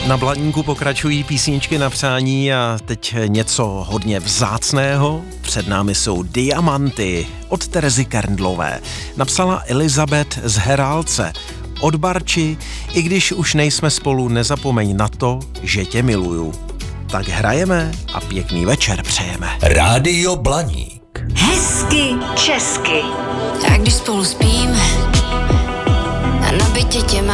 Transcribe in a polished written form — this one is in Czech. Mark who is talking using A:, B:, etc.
A: Na Blaníku pokračují písničky na přání a teď něco hodně vzácného. Před námi jsou Diamanty od Terezy Kerndlové. Napsala Elizabeth z Herálce. Od Barči, i když už nejsme spolu, nezapomeň na to, že tě miluju. Tak hrajeme a pěkný večer přejeme.
B: Rádio Blaník.
C: Hezky česky.
D: Tak když spolu spíme a na bytě tě má